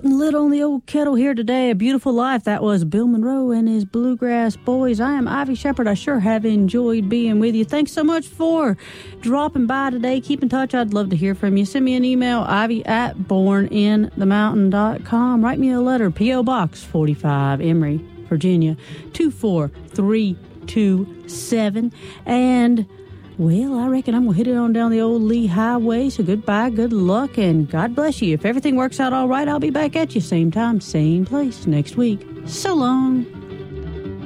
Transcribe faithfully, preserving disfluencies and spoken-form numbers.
putting lid on the old kettle here today. A Beautiful Life. That was Bill Monroe and his Bluegrass Boys. I am Ivy Shepherd. I sure have enjoyed being with you. Thanks so much for dropping by today. Keep in touch. I'd love to hear from you. Send me an email, ivy at born in the mountain dot com. Write me a letter, P O. Box forty-five, Emory, Virginia, two four three two seven. And well, I reckon I'm going to hit it on down the old Lee Highway. So goodbye, good luck, and God bless you. If everything works out all right, I'll be back at you same time, same place next week. So long.